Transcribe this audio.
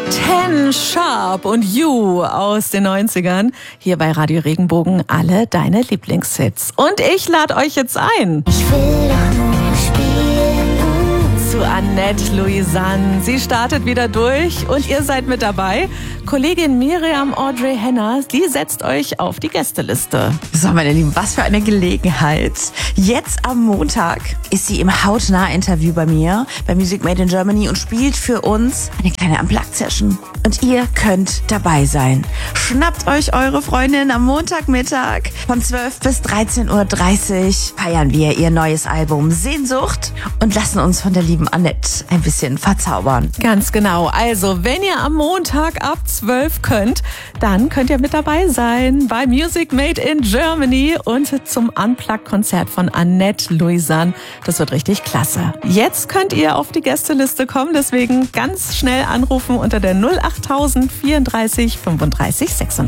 Ten Sharp und You aus den 90ern. Hier bei Radio Regenbogen alle deine Lieblingshits. Und ich lade euch jetzt ein. Ich will doch nur spielen. Zu Annette Louisanne. Sie startet wieder durch und ihr seid mit dabei. Kollegin Miriam Audrey Henner, die setzt euch auf die Gästeliste. So, meine Lieben, was für eine Gelegenheit. Jetzt am Montag ist sie im Hautnah-Interview bei mir, bei Music Made in Germany und spielt für uns eine kleine Unplugged-Session. Und ihr könnt dabei sein. Schnappt euch eure Freundin am Montagmittag von 12 bis 13.30 Uhr. Feiern wir ihr neues Album Sehnsucht und lassen uns von der lieben Annette ein bisschen verzaubern. Ganz genau. Also, wenn ihr am Montag ab 12 könnt, dann könnt ihr mit dabei sein bei Music Made in Germany und zum Unplugged-Konzert von Annette Louisanne. Das wird richtig klasse. Jetzt könnt ihr auf die Gästeliste kommen, deswegen ganz schnell anrufen unter der 08000 34 35 36.